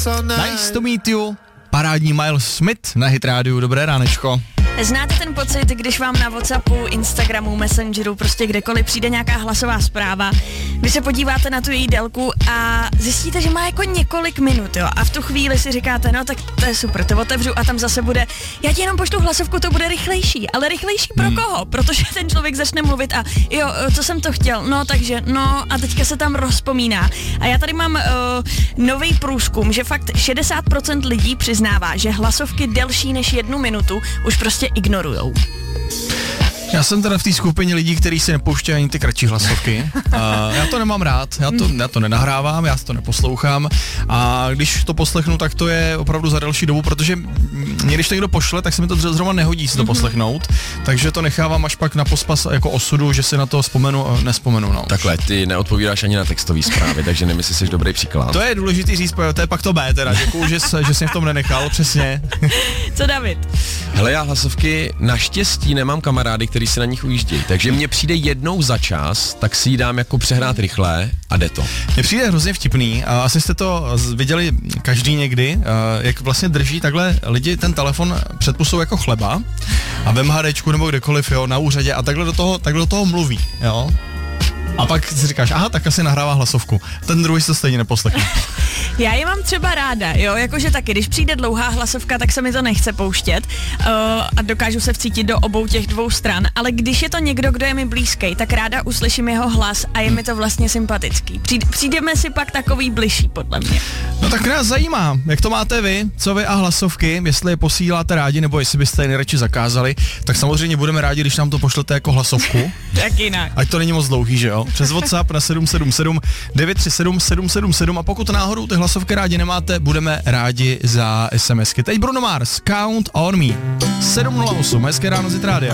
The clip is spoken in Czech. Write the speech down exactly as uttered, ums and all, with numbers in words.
Nice to meet you. Parádní Miles Smith na Hit rádiu. Dobré ránečko. Znáte ten pocit, když vám na WhatsAppu, Instagramu, Messengeru, prostě kdekoliv přijde nějaká hlasová zpráva, vy se podíváte na tu její délku a zjistíte, že má jako několik minut, jo, a v tu chvíli si říkáte, no tak to je super, to otevřu a tam zase bude, já ti jenom pošlu hlasovku, to bude rychlejší, ale rychlejší pro hmm. koho? Protože ten člověk začne mluvit a jo, co jsem to chtěl, no takže, no a teďka se tam rozpomíná. A já tady mám uh, nový průzkum, že fakt šedesát procent lidí přiznává, že hlasovky delší než jednu minutu už prostě ignorujou. Já jsem teda v té skupině lidí, kteří si nepouštějí ani ty kratší hlasovky. A já to nemám rád, já to, já to nenahrávám, já to neposlouchám a když to poslechnu, tak to je opravdu za delší dobu, protože mě, když to někdo pošle, tak se mi to zrovna nehodí si to poslechnout, takže to nechávám až pak na pospas jako osudu, že si na to vzpomenu a nespomenu. No. Takhle, ty neodpovídáš ani na textové zprávy, takže nevím, jestli jsi dobrý příklad. To je důležitý říct, to je pak to B teda, děkuju, že, že jsi mě v tom nenechal, přesně. Co David? Hele, já hlasovky naštěstí nemám kamarády, který si na nich ujíždějí, takže mně přijde jednou za čas, tak si ji dám jako přehrát rychle a jde to. Mně přijde hrozně vtipný, a asi jste to viděli každý někdy, jak vlastně drží takhle lidi ten telefon před pusou jako chleba a ve MHDčku nebo kdekoliv, jo, na úřadě a takhle do toho, takhle do toho mluví, jo. A pak si říkáš, aha, tak asi nahrává hlasovku. Ten druhý se stejně neposlechne. Já je mám třeba ráda, jo, jakože taky, když přijde dlouhá hlasovka, tak se mi to nechce pouštět uh, a dokážu se vcítit do obou těch dvou stran, ale když je to někdo, kdo je mi blízký, tak ráda uslyším jeho hlas a je mi to vlastně sympatický. Přijde, přijdeme si pak takový bližší, podle mě. No tak nás zajímá, jak to máte vy, co vy a hlasovky, jestli je posíláte rádi, nebo jestli byste je nejradši zakázali, tak samozřejmě budeme rádi, když nám to pošlete jako hlasovku. Tak jinak. Ať to není moc dlouhý, že jo? Přes WhatsApp na sedm sedm sedm devět tři sedm sedm sedm sedm a pokud náhodou ty hlasovky rádi nemáte, budeme rádi za SMSky. Teď Bruno Mars, Count on Me. sedm nula osm, hezké ráno z Hit rádia.